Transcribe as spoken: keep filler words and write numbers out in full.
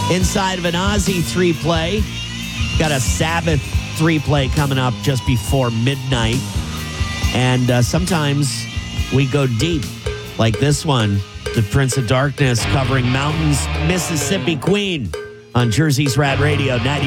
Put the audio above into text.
inside of an Aussie three-play. Got a Sabbath three-play coming up just before midnight. And uh, sometimes we go deep, like this one, the Prince of Darkness covering Mountains, Mississippi Queen on Jersey's Rad Radio ninety.